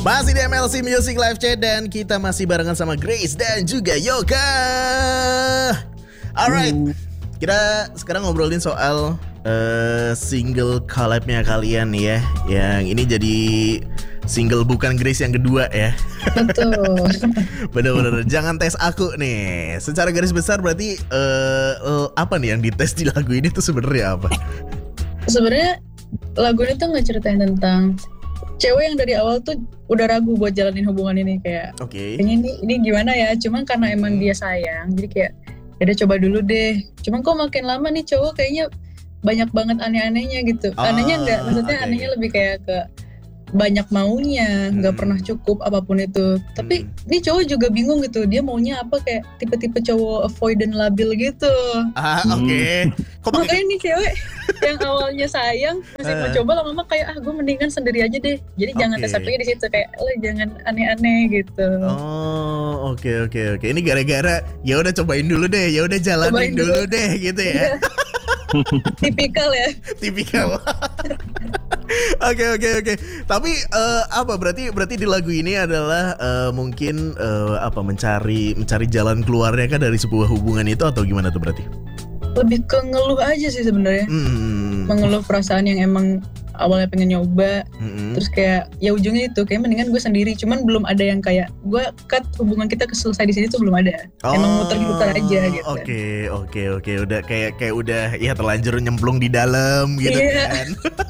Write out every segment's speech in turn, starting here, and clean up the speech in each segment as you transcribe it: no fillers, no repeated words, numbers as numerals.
Masih di MLC Music Live Chat dan kita masih barengan sama Grace dan juga Yoka. Alright, kita sekarang ngobrolin soal single collab-nya kalian nih ya. Yang ini jadi single bukan Grace yang kedua ya. Betul. Bener-bener jangan tes aku nih. Secara garis besar berarti apa nih yang dites di lagu ini tuh sebenarnya apa? Sebenarnya lagu ini tuh ngeceritain tentang cewek yang dari awal tuh udah ragu buat jalanin hubungan ini, kayak kayaknya ini gimana ya, cuman karena emang dia sayang jadi kayak ya udah coba dulu deh, cuman kok makin lama nih cowok kayaknya banyak banget aneh-anehnya gitu. Anehnya enggak, maksudnya anehnya lebih kayak ke banyak maunya, nggak pernah cukup apapun itu. Tapi ini cowok juga bingung gitu, dia maunya apa, kayak tipe-tipe cowok avoidant labil gitu. Makanya nih cewek yang awalnya sayang masih mau coba, lama-lama kayak gue mendingan sendiri aja deh. Jadi jangan tes apanya di situ, kayak lo jangan aneh-aneh gitu. Oke. Ini gara-gara ya udah cobain dulu deh, ya udah jalanin dulu deh gitu ya. Tipikal ya. Tipikal. Oke. Tapi apa berarti di lagu ini adalah mungkin mencari jalan keluarnya kan dari sebuah hubungan itu, atau gimana tuh berarti? Lebih ke ngeluh aja sih sebenarnya. Mengeluh perasaan yang emang awalnya pengen nyoba, terus kayak ya ujungnya itu kayak mendingan gue sendiri. Cuman belum ada yang kayak gue cut hubungan kita selesai di sini tuh belum ada. Emang muter-muter aja gitu. Oke. Udah kayak udah ya terlanjur nyemplung di dalam gitu kan.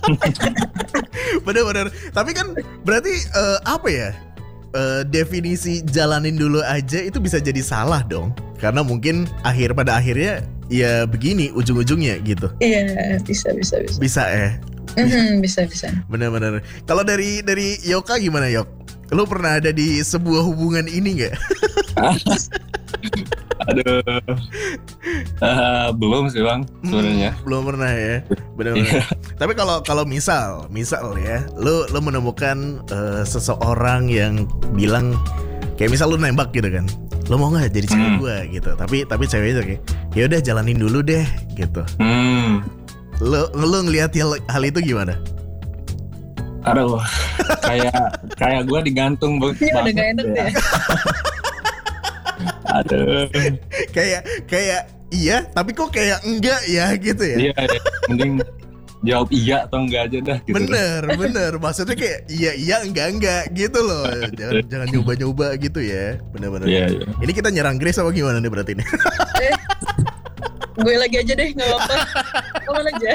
Bener. Tapi kan berarti apa ya? Definisi jalanin dulu aja itu bisa jadi salah dong. Karena mungkin pada akhirnya ya begini ujung-ujungnya gitu. Iya, bisa. Bisa ya. Bisa. Bener. Kalau dari Yoka gimana, Yok? Lu pernah ada di sebuah hubungan ini nggak? Aduh, belum sih bang sebenarnya. Belum pernah ya, benar-benar. Tapi kalau misal ya, lu menemukan seseorang yang bilang kayak misal lu nembak gitu kan, lu mau nggak jadi cewek gue gitu, tapi ceweknya kayak ya udah jalanin dulu deh gitu. Lu ngelihat hal itu gimana? Aduh, kayak gue digantung banget. Ini udah gak enak ya. Aduh. Kayak iya, tapi kok kayak enggak ya gitu ya. Iya, mending jawab iya atau enggak aja dah gitu. Bener. Maksudnya kayak iya enggak gitu loh. Jangan nyoba-nyoba gitu ya. Bener. Iya. Ini kita nyerang Grace apa gimana nih berarti ini? Gue lagi aja deh, enggak apa-apa. Kamu aja.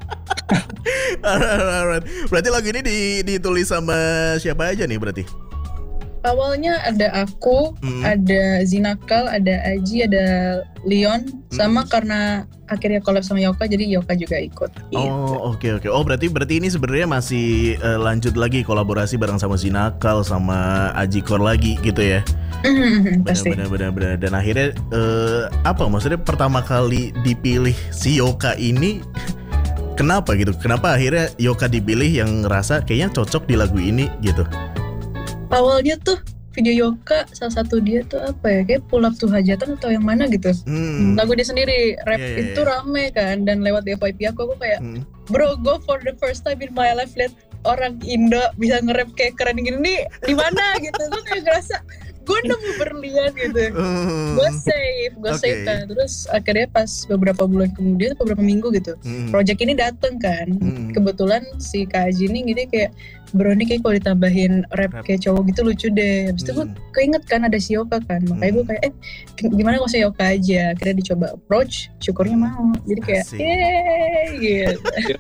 Alright. Berarti lagu ini ditulis sama siapa aja nih berarti? Awalnya ada aku, ada Zinakal, ada Aji, ada Leon, sama karena akhirnya collab sama Yoka, jadi Yoka juga ikut. Oke. Oh berarti ini sebenarnya masih lanjut lagi kolaborasi bareng sama Zinakal sama Aji Kor lagi gitu ya? Benar. Dan akhirnya maksudnya pertama kali dipilih si Yoka ini kenapa gitu? Kenapa akhirnya Yoka dipilih yang ngerasa kayaknya cocok di lagu ini gitu? Awalnya tuh video Yoka, salah satu dia tuh apa ya, kayak Pull Up to Hajatan atau yang mana gitu. Lagu dia sendiri, rap itu rame kan, dan lewat di FYP aku kayak bro, go for the first time in my life, lihat orang Indo bisa nge-rap kayak keren gini nih di mana gitu. Gue kayak ngerasa gue nemu berlian gitu. Gue save kan. Terus akhirnya pas beberapa bulan kemudian, beberapa minggu gitu, project ini dateng kan. Kebetulan si Kak Aji ini gitu kayak, bro ini kayak kalau ditambahin rap kayak cowok gitu lucu deh. Habis itu gue keinget kan ada si Yoka kan, makanya gue kayak gimana kalau si Yoka aja. Akhirnya dicoba approach, syukurnya mau. Jadi kayak yeay gitu.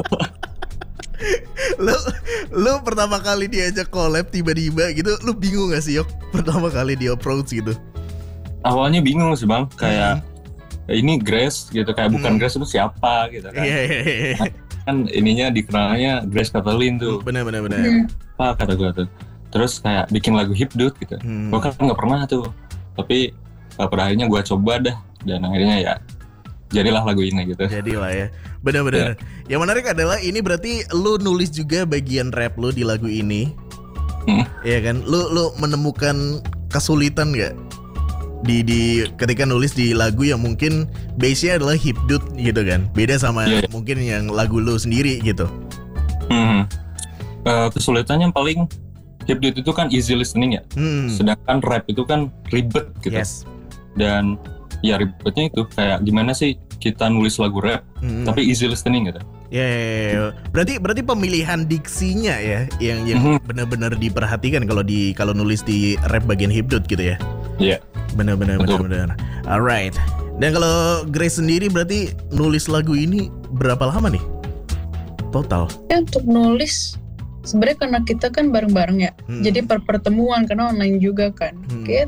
Lu pertama kali diajak collab tiba-tiba gitu, lu bingung gak sih Yok pertama kali di approach gitu? Awalnya bingung sih bang, kayak ini Grace gitu, kayak bukan Grace itu siapa gitu kan. Iya. Kan ininya dikenalnya Grace Kathleen tuh. Benar. Apa kata gue tuh? Terus kayak bikin lagu hipdut gitu. Gue kan nggak pernah tuh. Tapi pada akhirnya gue coba dah, dan akhirnya ya jadilah lagu ini gitu. Jadilah ya. Benar. Yang menarik adalah ini berarti lu nulis juga bagian rap lu di lagu ini. Iya kan? Lu menemukan kesulitan nggak di ketika nulis di lagu yang mungkin base-nya adalah hipdut gitu kan? Beda sama mungkin yang lagu lu sendiri gitu. Kesulitannya paling hipdut itu kan easy listening ya, sedangkan rap itu kan ribet gitu. Dan ya ribetnya itu kayak gimana sih kita nulis lagu rap tapi easy listening gitu. Berarti pemilihan diksinya ya yang benar-benar diperhatikan kalau nulis di rap bagian hipdut gitu ya. Iya. Benar. Alright. Dan kalau Grace sendiri berarti nulis lagu ini berapa lama nih? Total. Ya, untuk nulis sebenarnya karena kita kan bareng-bareng ya. Jadi per pertemuan karena online juga kan. Kayak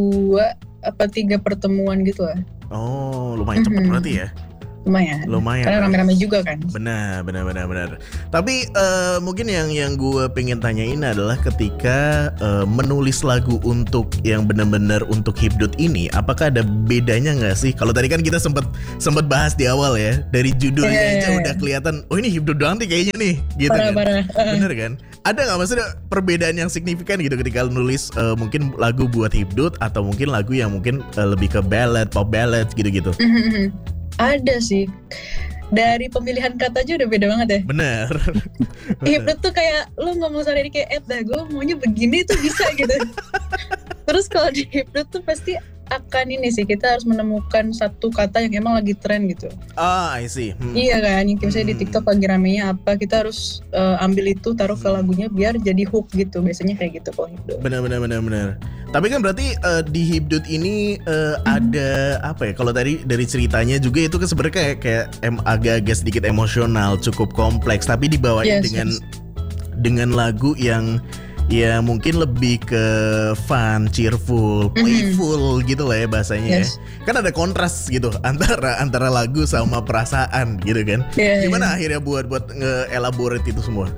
2-3 pertemuan gitu lah. Oh, lumayan cepat berarti ya. Lumayan. Karena rame-rame juga kan. Benar. Tapi mungkin yang gue pengen tanyain adalah ketika menulis lagu untuk yang benar-benar untuk hipdut ini, apakah ada bedanya nggak sih? Kalau tadi kan kita sempat bahas di awal ya, dari judulnya aja udah kelihatan, oh ini hipdut doang nih kayaknya nih, gitu parah. Bener kan? Ada nggak maksudnya perbedaan yang signifikan gitu ketika nulis mungkin lagu buat hipdut atau mungkin lagu yang mungkin lebih ke ballad, pop ballad gitu-gitu? Ada sih. Dari pemilihan kata aja udah beda banget ya. Bener. Hipdut tuh kayak lu ngomong sehari kayak gue maunya begini tuh bisa gitu. Terus kalau di hipdut tuh pasti akan ini sih, kita harus menemukan satu kata yang emang lagi tren gitu. I see. Iya kan, yang misalnya di TikTok lagi ramenya apa, kita harus ambil itu taruh ke lagunya biar jadi hook gitu. Biasanya kayak gitu kalau hipdut. Benar. Tapi kan berarti di hipdut ini ada apa ya? Kalau tadi dari ceritanya juga itu kan sebenarnya kayak agak-agak sedikit emosional, cukup kompleks, tapi dibawain dengan lagu yang ya mungkin lebih ke fun, cheerful, playful gitu lah ya bahasanya ya. Kan ada kontras gitu antara lagu sama perasaan gitu kan. Gimana akhirnya buat nge-elaborate itu semua?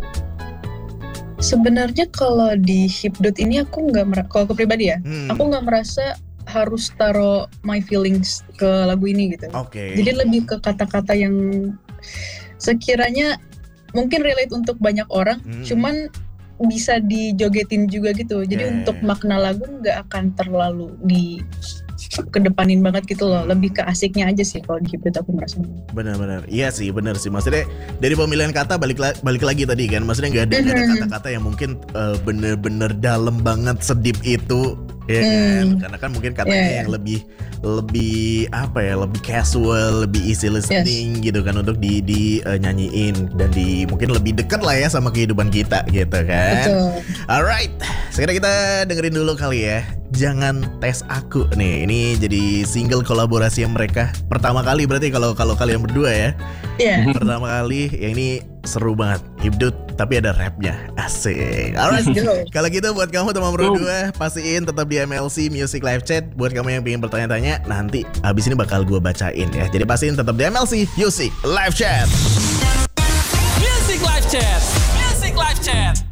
Sebenarnya kalau di hipdut ini kalau aku pribadi ya, aku nggak merasa harus taruh my feelings ke lagu ini gitu. Jadi lebih ke kata-kata yang sekiranya mungkin relate untuk banyak orang, cuman bisa dijogetin juga gitu. Jadi untuk makna lagu nggak akan terlalu kedepanin banget gitu loh. Lebih ke asiknya aja sih kalau di hipdut aku merasa. Benar. Iya sih, benar sih. Maksudnya dari pemilihan kata balik lagi tadi kan. Maksudnya nggak ada kata-kata yang mungkin bener-bener dalam banget, sedip itu. Ya kan? Karena kan mungkin katanya yang lebih apa ya, lebih casual, lebih easy listening gitu kan untuk nyanyiin dan mungkin lebih dekat lah ya sama kehidupan kita gitu kan. Betul. Alright, sekarang kita dengerin dulu kali ya. Jangan Tes Aku nih. Ini jadi single kolaborasi yang mereka pertama kali berarti kalau kalian berdua ya. Pertama kali, yang ini seru banget. Hipdut tapi ada rapnya. Asik. Alright. Kalau gitu buat kamu teman berdua, pastiin tetap di MLC Music Live Chat. Buat kamu yang pengen bertanya-tanya, nanti abis ini bakal gue bacain ya. Jadi pastiin tetap di MLC Music Live Chat. Music Live Chat.